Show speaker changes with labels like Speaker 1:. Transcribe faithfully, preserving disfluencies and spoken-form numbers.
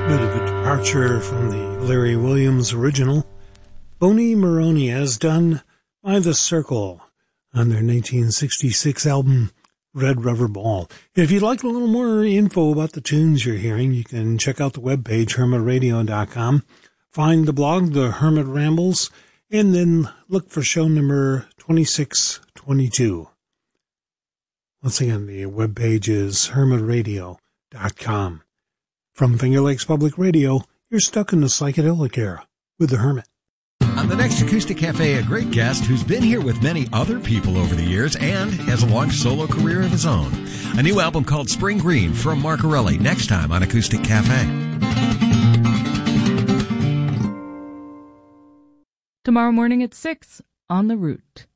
Speaker 1: Bit of a departure from the Larry Williams original. Boney Maroney, as done by The Circle on their nineteen sixty-six album Red Rubber Ball. If you'd like a little more info about the tunes you're hearing, you can check out the webpage, hermit radio dot com. Find the blog, The Hermit Rambles, and then look for show number twenty-six twenty-two. Once again, the webpage is hermit radio dot com. From Finger Lakes Public Radio, you're stuck in the psychedelic era with The Hermit.
Speaker 2: On the next Acoustic Cafe, a great guest who's been here with many other people over the years and has a long solo career of his own. A new album called Spring Green from Marcarelli, next time on Acoustic Cafe.
Speaker 3: Tomorrow morning at six on The Root.